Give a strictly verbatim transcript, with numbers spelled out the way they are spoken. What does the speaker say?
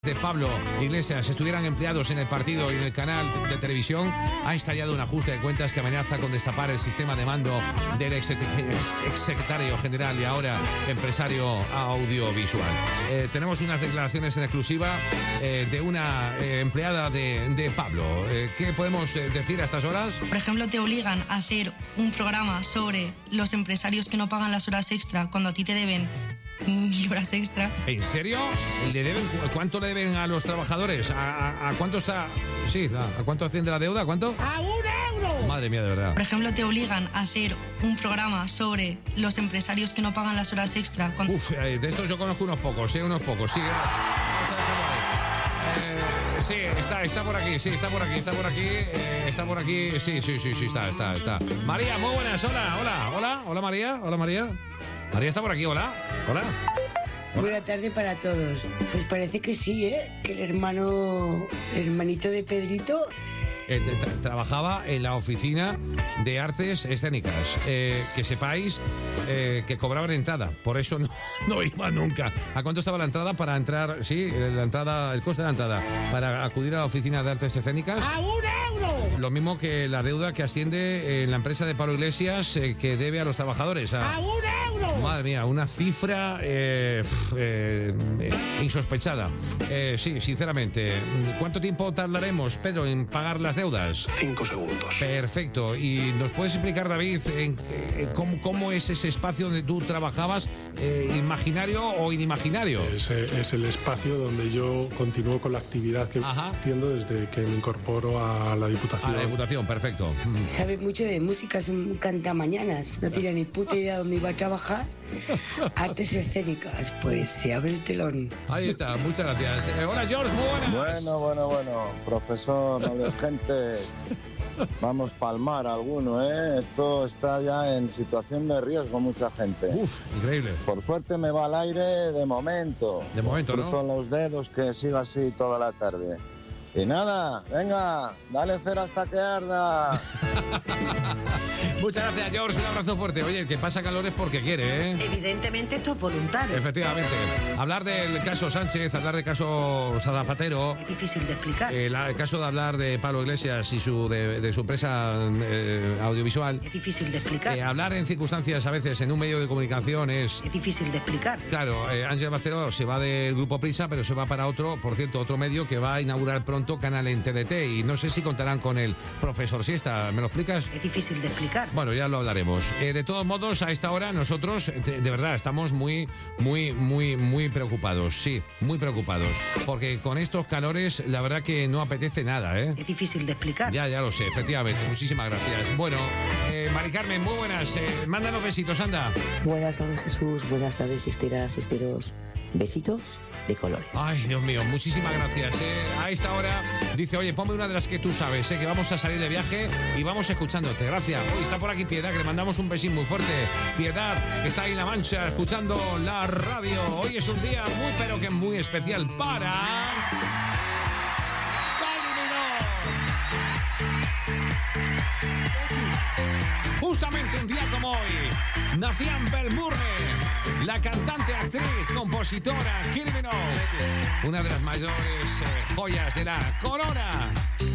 de Pablo Iglesias estuvieran empleados en el partido y en el canal de televisión, ha estallado un ajuste de cuentas que amenaza con destapar el sistema de mando del ex, ex secretario general y ahora empresario audiovisual. Eh, tenemos unas declaraciones en exclusiva eh, de una eh, empleada de, de Pablo. Eh, ¿Qué podemos eh, decir a estas horas? Por ejemplo, te obligan a hacer un programa sobre los empresarios que no pagan las horas extra cuando a ti te deben mil horas extra. ¿En serio? ¿Le deben, ¿Cuánto le deben a los trabajadores? ¿A, a, a cuánto está? Sí, ¿a cuánto asciende la deuda? ¿A cuánto? ¡A un euro! Madre mía, de verdad. Por ejemplo, te obligan a hacer un programa sobre los empresarios que no pagan las horas extra. Cuando... Uf, eh, de estos yo conozco unos pocos, ¿eh? Unos pocos, sí. Eh, sí, está, está por aquí, sí, está por aquí, está por aquí, eh, está por aquí, sí, sí, sí, sí, está, está, está. María, muy buenas, hola, hola, hola, hola María, hola María. María está por aquí, hola, hola. Buena tarde para todos. Pues parece que sí, ¿eh? Que el hermano, el hermanito de Pedrito... Eh, tra- trabajaba en la oficina de artes escénicas. Eh, que sepáis eh, que cobraban entrada, por eso no, no iba nunca. ¿A cuánto estaba la entrada para entrar? Sí, la entrada, el coste de la entrada para acudir a la oficina de artes escénicas. ¡A un euro! Lo mismo que la deuda que asciende en la empresa de Pablo Iglesias eh, que debe a los trabajadores. A, ¡A un euro! Madre mía, una cifra eh, eh, eh, insospechada. Eh, sí, sinceramente. ¿Cuánto tiempo tardaremos, Pedro, en pagar las deudas? Cinco segundos. Perfecto. ¿Y nos puedes explicar, David, en, en, cómo, cómo es ese espacio donde tú trabajabas, eh, imaginario o inimaginario? Es, es el espacio donde yo continúo con la actividad que Ajá. haciendo desde que me incorporo a la Diputación. A la Diputación, perfecto. Sabe mucho de música, es un cantamañanas. No tiene ni puta idea dónde iba a trabajar. Artes escénicas, pues se abre el telón. Ahí está, muchas gracias. Eh, hola, George, muy buenas. Bueno, bueno, bueno, profesor, nobles gentes, vamos palmar alguno, ¿eh? Esto está ya en situación de riesgo mucha gente. Uf, increíble. Por suerte me va al aire de momento. De momento, ¿no? Cruzo los dedos que siga así toda la tarde. Y nada, venga, dale cera hasta que arda. Muchas gracias, George. Un abrazo fuerte. Oye, el que pasa calor es porque quiere, ¿eh? Evidentemente esto es voluntario. Efectivamente. Hablar del caso Sánchez, hablar del caso Zapatero, Es difícil de explicar. eh, la- el caso de hablar de Pablo Iglesias y su de, de su empresa eh, audiovisual, Es difícil de explicar. eh, hablar en circunstancias a veces en un medio de comunicación es... Es difícil de explicar. Claro, eh, Ángel Barceló se va del Grupo Prisa, pero se va para otro, por cierto, otro medio que va a inaugurar pronto canal en T D T y no sé si contarán con el profesor Siesta. ¿Me lo explicas? Es difícil de explicar. Bueno, ya lo hablaremos. Eh, de todos modos, a esta hora nosotros, de, de verdad, estamos muy, muy, muy, muy preocupados. Sí, muy preocupados. Porque con estos calores, la verdad que no apetece nada, ¿eh? Es difícil de explicar. Ya, ya lo sé, efectivamente. Muchísimas gracias. Bueno, eh, Mari Carmen, muy buenas. Eh, mándanos besitos, anda. Buenas tardes, Jesús. Buenas tardes, sisteras, sisteros. Besitos de colores. Ay, Dios mío, muchísimas gracias. Eh. A esta hora dice, oye, ponme una de las que tú sabes, eh, que vamos a salir de viaje y vamos escuchándote. Gracias. Hoy está por aquí Piedad, que le mandamos un besín muy fuerte. Piedad, que está ahí en La Mancha, escuchando la radio. Hoy es un día muy, pero que muy especial para... Justamente un día como hoy, nacía en Melbourne la cantante, actriz, compositora Kylie Minogue, una de las mayores eh, joyas de la corona.